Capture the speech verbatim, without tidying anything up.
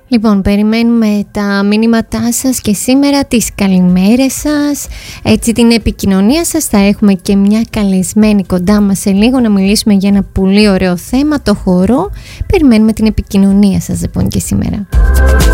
Λοιπόν, περιμένουμε τα μηνύματά σας και σήμερα, τις καλημέρες σας, έτσι την επικοινωνία σας. Θα έχουμε και μια καλεσμένη κοντά μας σε λίγο να μιλήσουμε για ένα πολύ ωραίο θέμα, το χορό. Περιμένουμε την επικοινωνία σας λοιπόν και σήμερα.